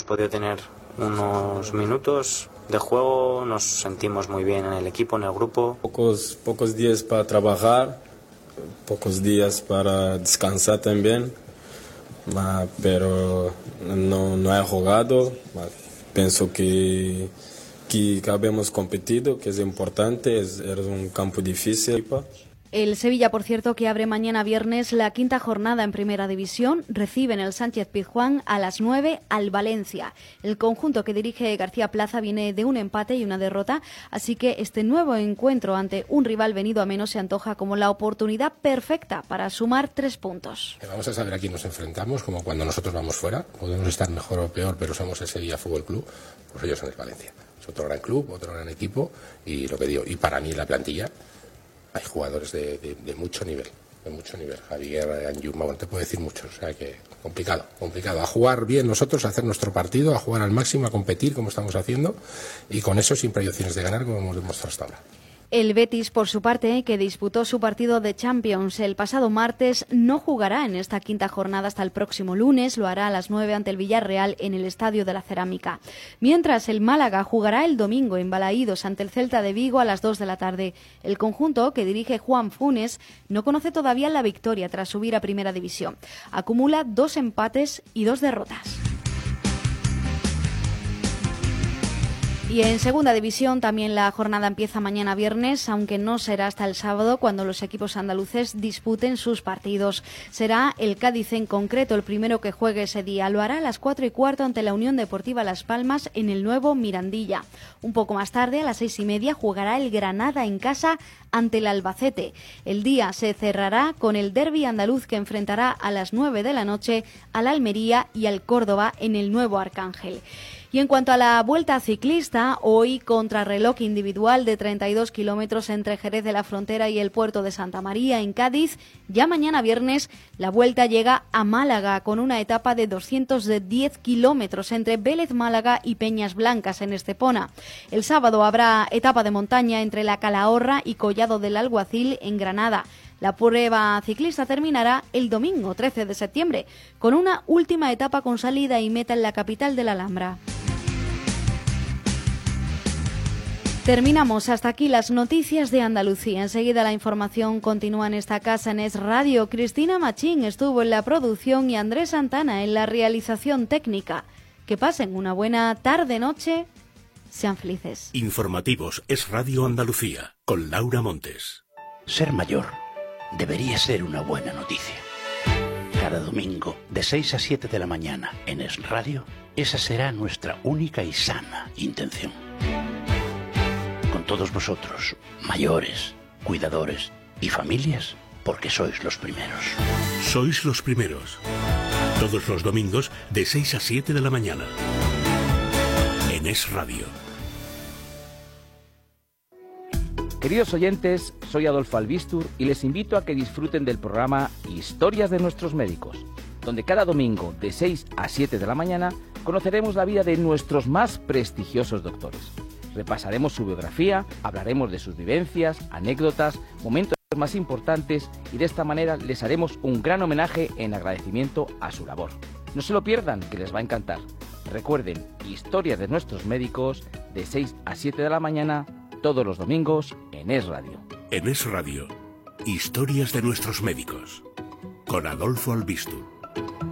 hemos podido tener unos minutos de juego, nos sentimos muy bien en el equipo, en el grupo. Pocos días para trabajar, pocos días para descansar también, pero no he jugado. Pienso que habíamos competido, que es importante, es un campo difícil. El Sevilla, por cierto, que abre mañana viernes la quinta jornada en Primera División, recibe en el Sánchez-Pizjuán a las 9 al Valencia. El conjunto que dirige García Plaza viene de un empate y una derrota, así que este nuevo encuentro ante un rival venido a menos se antoja como la oportunidad perfecta para sumar 3 puntos. Vamos a saber a quién nos enfrentamos, como cuando nosotros vamos fuera. Podemos estar mejor o peor, pero somos el Sevilla Fútbol Club, pues ellos son el Valencia. Es otro gran club, otro gran equipo, y lo que digo, y para mí la plantilla hay jugadores de mucho nivel, Javier, Anjuma, te puedo decir muchos, o sea que complicado, a jugar bien nosotros, a hacer nuestro partido, a jugar al máximo, a competir como estamos haciendo, y con eso siempre hay opciones de ganar como hemos demostrado hasta ahora. El Betis, por su parte, que disputó su partido de Champions el pasado martes, no jugará en esta quinta jornada hasta el próximo lunes. Lo hará a las 9 ante el Villarreal en el Estadio de la Cerámica. Mientras, el Málaga jugará el domingo en Balaídos ante el Celta de Vigo a las 2 de la tarde. El conjunto, que dirige Juan Funes, no conoce todavía la victoria tras subir a Primera División. Acumula 2 empates y 2 derrotas. Y en Segunda División también la jornada empieza mañana viernes, aunque no será hasta el sábado cuando los equipos andaluces disputen sus partidos. Será el Cádiz en concreto el primero que juegue ese día. Lo hará a las 4:15 ante la Unión Deportiva Las Palmas en el nuevo Mirandilla. Un poco más tarde, a las 6:30, jugará el Granada en casa ante el Albacete. El día se cerrará con el derbi andaluz que enfrentará a las 9 de la noche al Almería y al Córdoba en el nuevo Arcángel. Y en cuanto a la vuelta ciclista, hoy contrarreloj individual de 32 kilómetros entre Jerez de la Frontera y el puerto de Santa María en Cádiz. Ya mañana viernes la vuelta llega a Málaga con una etapa de 210 kilómetros entre Vélez Málaga y Peñas Blancas en Estepona. El sábado habrá etapa de montaña entre La Calahorra y Collado del Alguacil en Granada. La prueba ciclista terminará el domingo 13 de septiembre con una última etapa con salida y meta en la capital de la Alhambra. Terminamos hasta aquí las noticias de Andalucía. Enseguida la información continúa en esta casa en Es Radio. Cristina Machín estuvo en la producción y Andrés Santana en la realización técnica. Que pasen una buena tarde-noche. Sean felices. Informativos Es Radio Andalucía con Laura Montes. Ser mayor debería ser una buena noticia. Cada domingo de 6 a 7 de la mañana en Es Radio, esa será nuestra única y sana intención. Con todos vosotros, mayores, cuidadores y familias, porque sois los primeros. Sois los primeros. Todos los domingos de 6 a 7 de la mañana. En Es Radio. Queridos oyentes, soy Adolfo Albistur y les invito a que disfruten del programa Historias de nuestros médicos, donde cada domingo de 6 a 7 de la mañana conoceremos la vida de nuestros más prestigiosos doctores. Repasaremos su biografía, hablaremos de sus vivencias, anécdotas, momentos más importantes y de esta manera les haremos un gran homenaje en agradecimiento a su labor. No se lo pierdan, que les va a encantar. Recuerden, Historias de nuestros médicos de 6 a 7 de la mañana todos los domingos en Es Radio. En Es Radio, Historias de nuestros médicos con Adolfo Albistur.